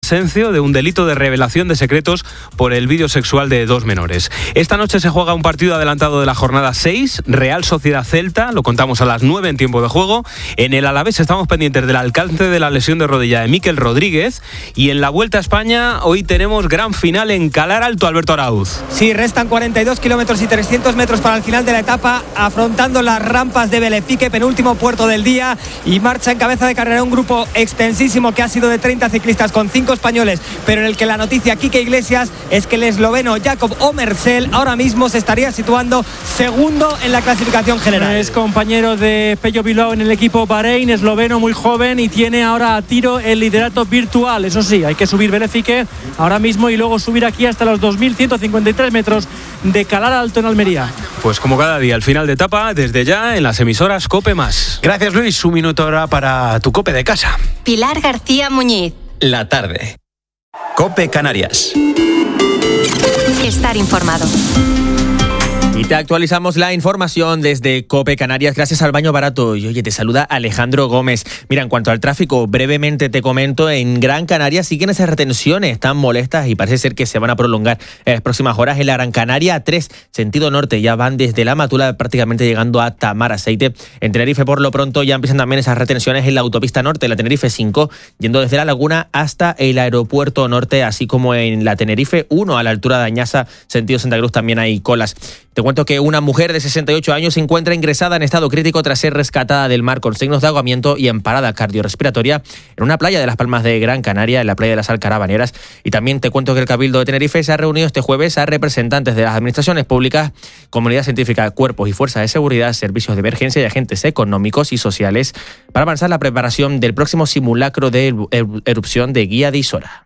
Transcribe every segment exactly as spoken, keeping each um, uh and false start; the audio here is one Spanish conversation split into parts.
Asensio de un delito de revelación de secretos por el vídeo sexual de dos menores. Esta noche se juega un partido adelantado de la jornada seis, Real Sociedad Celta, lo contamos a las nueve en tiempo de juego. En el Alavés estamos pendientes del alcance de la lesión de rodilla de Mikel Rodríguez, y en la Vuelta a España hoy tenemos gran final en Calar Alto, Alberto Arauz. Sí, restan cuarenta y dos kilómetros y trescientos metros para el final de la etapa, afrontando las rampas de Belefique, penúltimo puerto del día, y marcha en cabeza de carrera un grupo extensísimo que ha sido de treinta ciclistas con cinco españoles, pero en el que la noticia, Quique Iglesias, es que el esloveno Jakob Omersel ahora mismo se estaría situando segundo en la clasificación general. Es compañero de Pello Bilbao en el equipo Bahrein, esloveno muy joven, y tiene ahora a tiro el liderato virtual. Eso sí, hay que subir Belefique ahora mismo y luego subir aquí hasta los dos mil ciento cincuenta y tres metros de Calar Alto en Almería. Pues como cada día, al final de etapa, desde ya en las emisoras COPE más. Gracias, Luis. Un minuto ahora para tu COPE de casa. Pilar García Muñiz. La tarde. COPE Canarias. Estar informado. Y te actualizamos la información desde COPE Canarias gracias al Baño Barato. Y oye, te saluda Alejandro Gómez. Mira, en cuanto al tráfico, brevemente te comento, en Gran Canaria siguen esas retenciones tan molestas y parece ser que se van a prolongar en las próximas horas. En la Gran Canaria tres, sentido norte, ya van desde la Matula prácticamente llegando a Tamar Aceite. En Tenerife, por lo pronto, ya empiezan también esas retenciones en la autopista norte, la Tenerife cinco, yendo desde la Laguna hasta el aeropuerto norte, así como en la Tenerife uno, a la altura de Añaza, sentido Santa Cruz, también hay colas. Te cuento que una mujer de sesenta y ocho años se encuentra ingresada en estado crítico tras ser rescatada del mar con signos de ahogamiento y en parada cardiorrespiratoria en una playa de Las Palmas de Gran Canaria, en la playa de las Alcarabaneras. Y también te cuento que el Cabildo de Tenerife se ha reunido este jueves a representantes de las administraciones públicas, comunidad científica, cuerpos y fuerzas de seguridad, servicios de emergencia y agentes económicos y sociales para avanzar la preparación del próximo simulacro de erupción de Guía de Isora.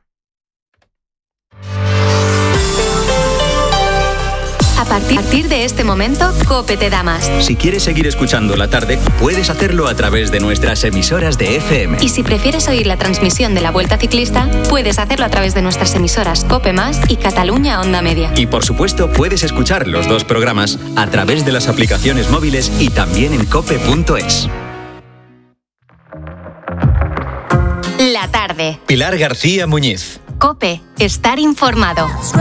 A partir de este momento, COPE te da más. Si quieres seguir escuchando La Tarde, puedes hacerlo a través de nuestras emisoras de F M. Y si prefieres oír la transmisión de la Vuelta Ciclista, puedes hacerlo a través de nuestras emisoras COPE Más y Cataluña Onda Media. Y por supuesto, puedes escuchar los dos programas a través de las aplicaciones móviles y también en cope punto es. La Tarde. Pilar García Muñiz. COPE. Estar informado.